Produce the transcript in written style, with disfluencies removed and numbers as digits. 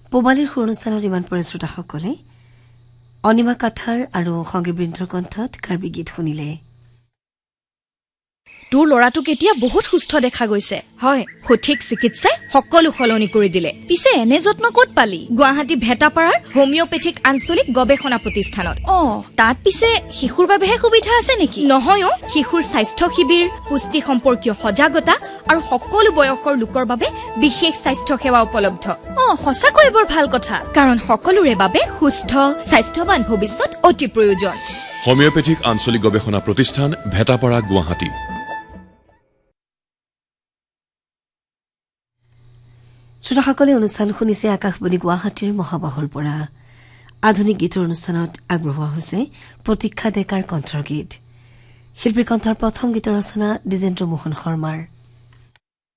পোবালীৰ সুৰ অনুষ্ঠানত ইমান পৰে শ্ৰোতাসকলে অনিমা কাথাৰ আৰু সংগীতবৃন্দৰ কণ্ঠত কাৰ্বি গীত শুনিলে। তোৰ ল'ৰাটোক এতিয়া বহুত সুস্থ দেখা গৈছে। হয়, সঠিক চিকিৎসাই সকলো সলনি কৰি দিলে। পিছে এনে যত্ন ক'ত পালি? গুৱাহাটী ভেটাপাৰাৰ হোমিঅপেথিক আঞ্চলিক গৱেষণা প্ৰতিষ্ঠানত। তাত পিছে শিশুৰ বাবেহে সুবিধা আছে নেকি? নহয়, শিশুৰ স্বাস্থ্য শিবিৰ, পুষ্টি সম্পৰ্কীয় সজাগতা আৰু সকলো বয়সৰ লোকৰ বাবে বিশেষ স্বাস্থ্য সেৱা উপলব্ধ। সঁচাকৈ বৰ ভাল কথা, কাৰণ সকলোৰে বাবে সুস্থ স্বাস্থ্যৱান ভৱিষ্যত অতি প্ৰয়োজন। হোমিঅপেথিক আঞ্চলিক গৱেষণা প্ৰতিষ্ঠান, ভেটাপাৰা, গুৱাহাটী। শ্ৰোতাসকলে অনুষ্ঠান শুনিছে আকাশবাণী গুৱাহাটীৰ মহাবাহৰ পৰা। আধুনিক গীতৰ অনুষ্ঠানত আগবঢ়োৱা হৈছে প্ৰতীক্ষা ডেকাৰ কণ্ঠৰ গীত। শিল্পী কণ্ঠৰ প্ৰথম গীতৰ ৰচনা দ্বিজেন্দ্ৰ মোহন শৰ্মাৰ।